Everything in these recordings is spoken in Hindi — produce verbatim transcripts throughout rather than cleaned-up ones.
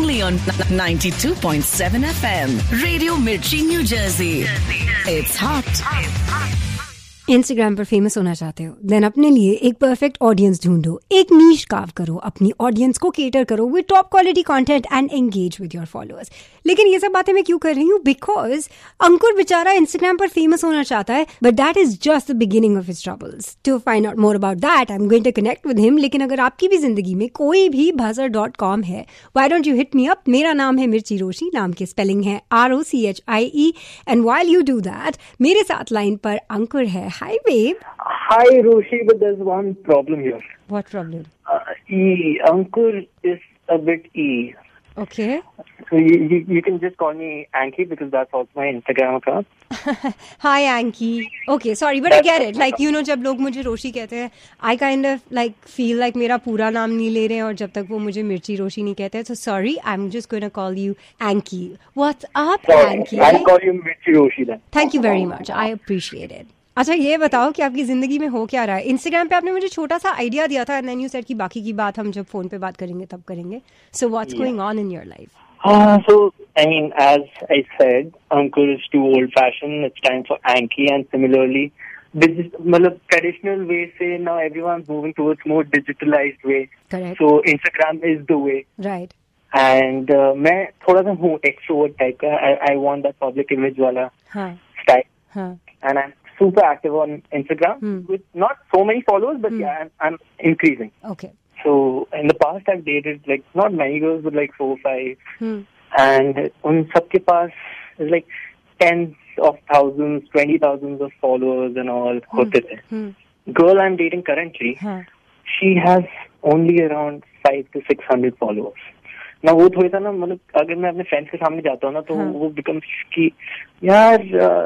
only on ninety-two point seven F M. Radio Mirchi, New Jersey. It's hot. Instagram पर फेमस होना चाहते हो, देन अपने लिए एक परफेक्ट ऑडियंस ढूंढो, एक नीश कार्व करो, अपनी ऑडियंस को केटर करो with top quality content and engage with your followers. लेकिन ये सब बातें मैं क्यों कर रही हूँ? बिकॉज अंकुर बेचारा इंस्टाग्राम पर फेमस होना चाहता है, but that is just the beginning of his troubles. To find out more about that I am going to connect with him. लेकिन अगर आपकी भी जिंदगी में कोई भी बजर डॉट कॉम है, why don't you hit me up. मेरा नाम है मिर्ची रोशी, नाम की स्पेलिंग है R O C H I E. And while you do that, मेरे साथ लाइन पर अंकुर है. Hi, babe. Hi, Roshi, but there's one problem here. What problem? Uh, E. Ankur is a bit E. Okay. So you, you you can just call me Anki because that's also my Instagram account. Hi, Anki. Okay, sorry, but that's I get it. Like, you know, जब लोग मुझे रोशी कहते हैं, I kind of like feel like मेरा पूरा नाम नहीं ले रहे हैं, और जब तक वो मुझे मिर्ची रोशी नहीं कहते हैं, so sorry, I'm just going to call you Anki. What's up, Sorry, Anki? I'll call you Mirchi Roshi then. Thank you very much. I appreciate it. अच्छा, ये बताओ कि आपकी जिंदगी में हो क्या रहा है. इंस्टाग्राम पे आपने मुझे छोटा सा आइडिया दिया था, एंड देन यू सेड कि बाकी की बात हम जब फोन पे बात करेंगे तब करेंगे. So what's going on in your life? Uh, so, I mean, as I said, Ankur is too old-fashioned. It's time for Anki, and similarly, this is, मतलब traditional way से now everyone's moving towards more digitalized way. Correct. So Instagram is the way. Right. And uh, मैं थोड़ा सा हूँ extrovert type का. I I want that public image वाला हाँ. style. हाँ. And I'm super active on Instagram hmm. with not so many followers, but hmm. yeah, I'm, I'm increasing. Okay. So in the past, I've dated like not many girls, but like four, five, hmm. and उन सबके पास is like tens of thousands, twenty thousands of followers and all hmm. होते थे. hmm. Girl I'm dating currently, huh. she has only around five to six hundred followers. ना वो थोड़ी सा ना, मतलब अगर मैं अपने फ्रेंड्स के सामने जाता हूँ ना, तो हाँ. वो बिकम्स कि यार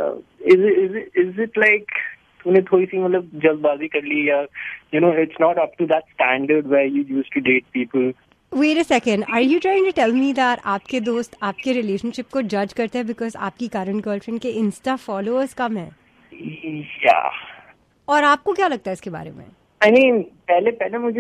is is is it like तूने थोड़ी सी मतलब जल्दबाजी कर ली, या you know it's not up to that standard where you used to date people. Wait a second, are you trying to tell me that आपके दोस्त आपके रिलेशनशिप को जज करते हैं बिकॉज आपकी करंट गर्लफ्रेंड के इंस्टा फॉलोअर्स कम है? या और आपको क्या लगता है इसके बारे में? आई मीन पहले पहले मुझे